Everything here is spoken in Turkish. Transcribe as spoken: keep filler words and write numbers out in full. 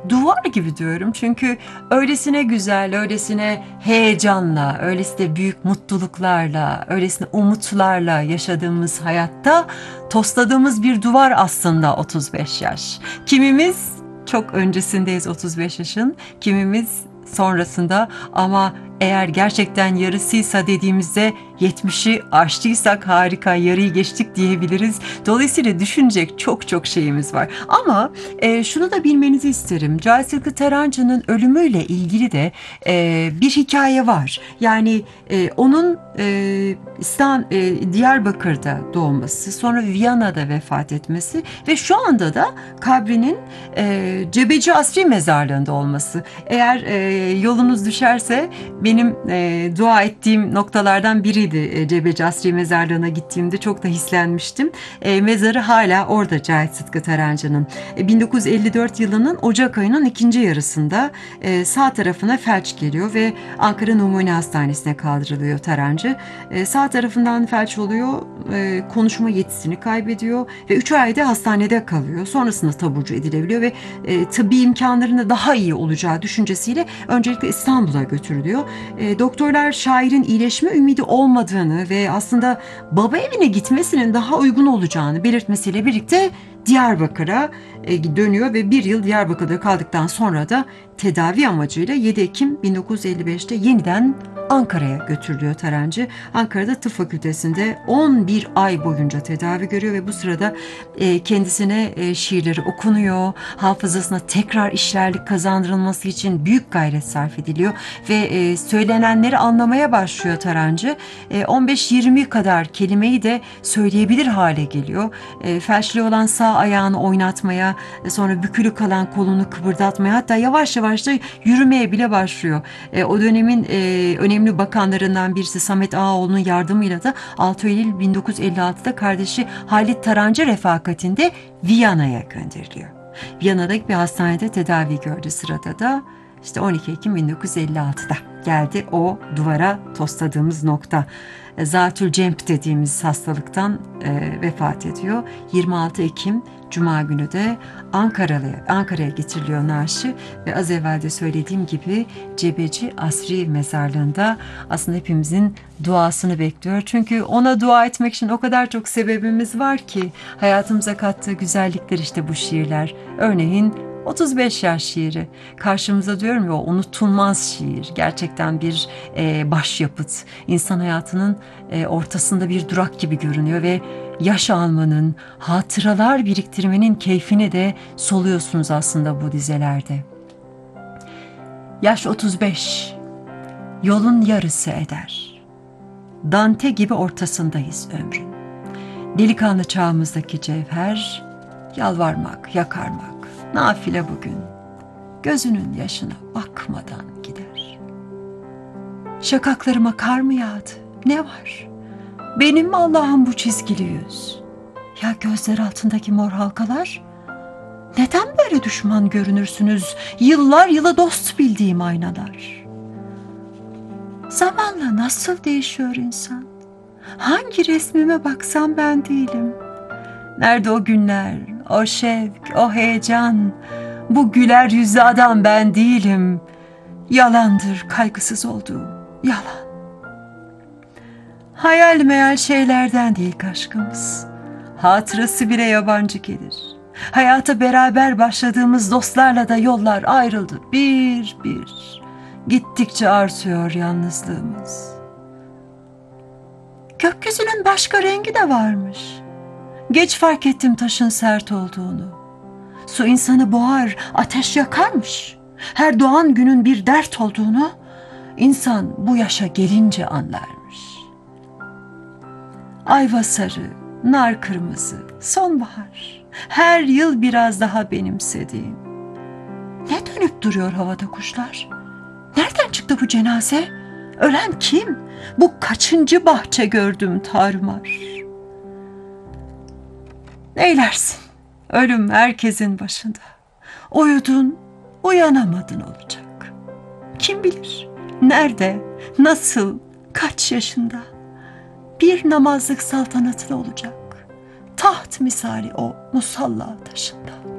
duvar gibi diyorum. Çünkü öylesine güzel, öylesine heyecanla, öylesine büyük mutluluklarla, öylesine umutlarla yaşadığımız hayatta tosladığımız bir duvar aslında otuz beş yaş. Kimimiz çok öncesindeyiz otuz beş yaşın, kimimiz sonrasında, ama eğer gerçekten yarısıysa dediğimizde yetmişi aştıysak harika, yarıyı geçtik diyebiliriz. Dolayısıyla düşünecek çok çok şeyimiz var. Ama e, şunu da bilmenizi isterim. Cahit Sıtkı Tarancı'nın ölümüyle ilgili de e, bir hikaye var. Yani e, onun e, İstan, e, Diyarbakır'da doğması, sonra Viyana'da vefat etmesi ve şu anda da kabrinin e, Cebeci Asri Mezarlığı'nda olması. Eğer e, yolunuz düşerse, benim e, dua ettiğim noktalardan biriydi e, Cebeci Asri Mezarlığı'na gittiğimde, çok da hislenmiştim. E, mezarı hala orada Cahit Sıtkı Tarancı'nın. E, bin dokuz yüz elli dört yılının Ocak ayının ikinci yarısında e, sağ tarafına felç geliyor ve Ankara Numune Hastanesi'ne kaldırılıyor Tarancı. E, sağ tarafından felç oluyor, e, konuşma yetisini kaybediyor ve üç ayda hastanede kalıyor. Sonrasında taburcu edilebiliyor ve e, tıbbi imkanlarında daha iyi olacağı düşüncesiyle öncelikle İstanbul'a götürülüyor. E, doktorlar şairin iyileşme ümidi olmadığını ve aslında baba evine gitmesinin daha uygun olacağını belirtmesiyle birlikte Diyarbakır'a e, dönüyor ve bir yıl Diyarbakır'da kaldıktan sonra da tedavi amacıyla yedi Ekim bin dokuz yüz elli beşte yeniden Ankara'ya götürülüyor Tarancı. Ankara'da Tıp Fakültesi'nde on bir ay boyunca tedavi görüyor ve bu sırada e, kendisine e, şiirleri okunuyor. Hafızasına tekrar işlerlik kazandırılması için büyük gayret sarf ediliyor ve e, söylenenleri anlamaya başlıyor Tarancı. E, on beş yirmi kadar kelimeyi de söyleyebilir hale geliyor. E, felçli olan sağ ayağını oynatmaya, e, sonra bükülü kalan kolunu kıpırdatmaya, hatta yavaş yavaş da yürümeye bile başlıyor. E, o dönemin e, önemli bakanlarından birisi Samet Ağaoğlu'nun yardımıyla da altı Eylül bin dokuz yüz elli altıda kardeşi Halit Tarancı refakatinde Viyana'ya gönderiliyor. Viyana'daki bir hastanede tedavi gördü sırada da işte on iki Ekim bin dokuz yüz elli altıda geldi o duvara tosladığımız nokta. Zatül Cemp dediğimiz hastalıktan e, vefat ediyor. yirmi altı Ekim Cuma günü de Ankara'ya Ankara'ya getiriliyor naaşı ve az evvel de söylediğim gibi Cebeci Asri Mezarlığı'nda aslında hepimizin duasını bekliyor. Çünkü ona dua etmek için o kadar çok sebebimiz var ki, hayatımıza kattığı güzellikler işte bu şiirler. Örneğin otuz beş yaş şiiri. Karşımıza diyorum ya, o unutulmaz şiir. Gerçekten bir e, başyapıt. İnsan hayatının e, ortasında bir durak gibi görünüyor ve yaş almanın, hatıralar biriktirmenin keyfini de soluyorsunuz aslında bu dizelerde. Yaş otuz beş, yolun yarısı eder. Dante gibi ortasındayız ömrün. Delikanlı çağımızdaki cevher, yalvarmak, yakarmak. Nafile bugün, gözünün yaşına bakmadan gider. Şakaklarıma kar mı yağdı? Ne var? Benim mi Allah'ım bu çizgili yüz? Ya gözler altındaki mor halkalar? Neden böyle düşman görünürsünüz? Yıllar yılı dost bildiğim aynalar. Zamanla nasıl değişiyor insan? Hangi resmime baksam ben değilim. Nerede o günler, o şevk, o heyecan? Bu güler yüzlü adam ben değilim. Yalandır kaygısız olduğum, yalan. Hayal meyal şeylerden değil aşkımız. Hatırası bile yabancı gelir. Hayata beraber başladığımız dostlarla da yollar ayrıldı bir bir. Gittikçe artıyor yalnızlığımız. Gökyüzünün başka rengi de varmış. Geç fark ettim taşın sert olduğunu. Su insanı boğar, ateş yakarmış. Her doğan günün bir dert olduğunu insan bu yaşa gelince anlarmış. Ayva sarı, nar kırmızı, sonbahar. Her yıl biraz daha benimsediğim. Ne dönüp duruyor havada kuşlar? Nereden çıktı bu cenaze? Ölen kim? Bu kaçıncı bahçe gördüm tarumar? Neylersin? Ölüm herkesin başında. Uyudun, uyanamadın olacak. Kim bilir? Nerede, nasıl, kaç yaşında? Bir namazlık saltanatlı olacak. Taht misali o musalla taşında.